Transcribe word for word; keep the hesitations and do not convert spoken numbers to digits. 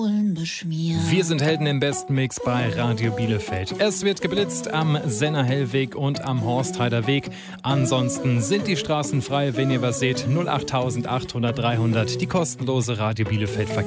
Wir sind Helden im besten Mix bei Radio Bielefeld. Es wird geblitzt am Senner-Hellweg und am Horstheider Weg. Ansonsten sind die Straßen frei, wenn ihr was seht. null acht achthundert dreihundert, die kostenlose Radio Bielefeld